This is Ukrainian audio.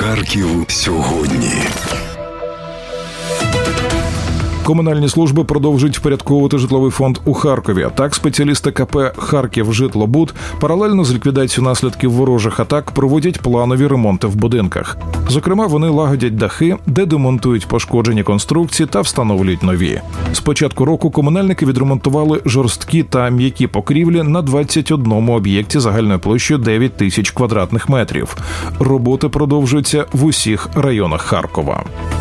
Харків сьогодні. Комунальні служби продовжують впорядковувати житловий фонд у Харкові. Так, спеціалісти КП «Харківжитлобуд» паралельно з ліквідацією наслідків ворожих атак проводять планові ремонти в будинках. Зокрема, вони лагодять дахи, демонтують пошкоджені конструкції та встановлюють нові. З початку року комунальники відремонтували жорсткі та м'які покрівлі на 21 об'єкті загальною площею 9 тисяч квадратних метрів. Роботи продовжуються в усіх районах Харкова.